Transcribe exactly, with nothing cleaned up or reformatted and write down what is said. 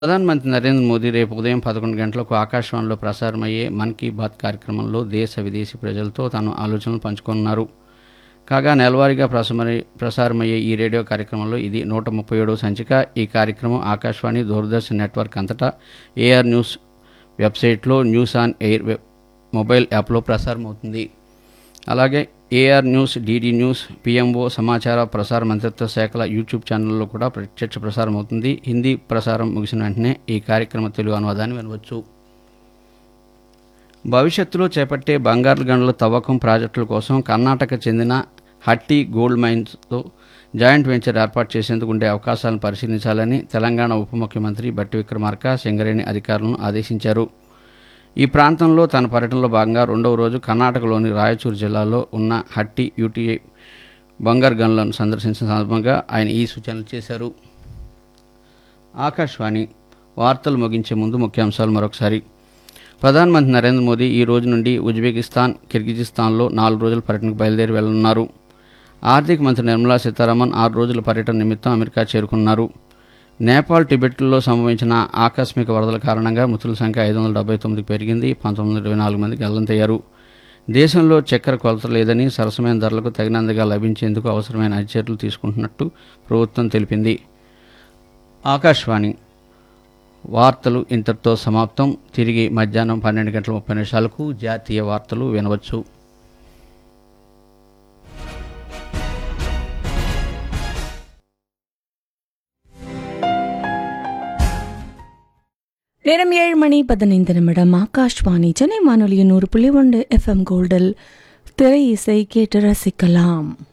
ప్రధానమంత్రి నరేంద్ర మోదీ రేపు ఉదయం పదకొండు గంటలకు ఆకాశవాణిలో ప్రసారమయ్యే మన్ కీ బాత్ కార్యక్రమంలో దేశ విదేశీ ప్రజలతో తన ఆలోచనలు పంచుకోనున్నారు. కాగా నెలవారీగా ప్రసారమై ప్రసారమయ్యే ఈ రేడియో కార్యక్రమంలో ఇది నూట ముప్పై ఏడవ సంచిక. ఈ కార్యక్రమం ఆకాశవాణి, దూరదర్శన్ నెట్వర్క్ అంతటా ఏఆర్ న్యూస్ వెబ్సైట్లో, news on air web mobile యాప్లో ప్రసారమవుతుంది. అలాగే AR news, DD news, PMO సమాచార ప్రసార మంత్రిత్వ శాఖల యూట్యూబ్ ఛానల్లో కూడా ప్రత్యక్ష ప్రసారం అవుతుంది. హిందీ ప్రసారం ముగిసిన వెంటనే ఈ కార్యక్రమ తెలుగు అనువాదాన్ని వినవచ్చు. భవిష్యత్తులో చేపట్టే బంగారు గనుల తవ్వకం ప్రాజెక్టుల కోసం కర్ణాటక చెందిన హట్టి గోల్డ్ మైన్స్తో జాయింట్ వెంచర్ ఏర్పాటు చేసేందుకు ఉండే అవకాశాలను పరిశీలించాలని తెలంగాణ ఉప ముఖ్యమంత్రి బట్టి విక్రమార్క సింగరేణి అధికారులను ఆదేశించారు. ఈ ప్రాంతంలో తన పర్యటనలో భాగంగా రెండవ రోజు కర్ణాటకలోని రాయచూరు జిల్లాలో ఉన్న హట్టి యూటీఐ బంగారు గనులను సందర్శించిన సందర్భంగా ఆయన ఈ సూచనలు చేశారు. ఆకాశవాణి వార్తలు ముగించే ముందు ముఖ్యాంశాలు మరొకసారి. ప్రధానమంత్రి నరేంద్ర మోదీ ఈ రోజు నుండి ఉజ్బెకిస్తాన్, కిర్గిజిస్తాన్లో నాలుగు రోజుల పర్యటనకు బయలుదేరి వెళ్లనున్నారు. ఆర్థిక మంత్రి నిర్మలా సీతారామన్ ఆరు రోజుల పర్యటన నిమిత్తం అమెరికా చేరుకున్నారు. నేపాల్, టిబెట్లో సంభవించిన ఆకస్మిక వరదల కారణంగా మృతుల సంఖ్య ఐదు వందల డెబ్బై తొమ్మిదికి పెరిగింది. పంతొమ్మిది వందల ఇరవై నాలుగు మందికి గల్లంతయ్యారు. దేశంలో చక్కెర కొలత లేదని, సరసమైన ధరలకు తగినంతగా లభించేందుకు అవసరమైన అన్ని చర్యలు తీసుకుంటున్నట్టు ప్రభుత్వం తెలిపింది. ఆకాశవాణి వార్తలు ఇంతటితో సమాప్తం. తిరిగి మధ్యాహ్నం పన్నెండు గంటల ముప్పై నిమిషాలకు జాతీయ వార్తలు వినవచ్చు. நேரம் ஏழு மணி பதினைந்து நிமிடம். ஆகாஷ்வாணி சென்னை வானொலியின் நூறு புள்ளி ஒன்று எஃப்எம் கோல்டில் திரை இசை கேட்டு ரசிக்கலாம்.